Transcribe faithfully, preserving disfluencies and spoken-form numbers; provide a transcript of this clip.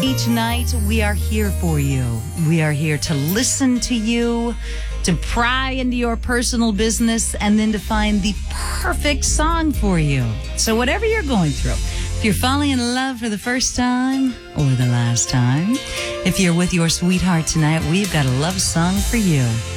each night, we are here for you. We are here to listen to you, to pry into your personal business, and then to find the perfect song for you. So whatever you're going through, if you're falling in love for the first time or the last time, if you're with your sweetheart tonight, we've got a love song for you.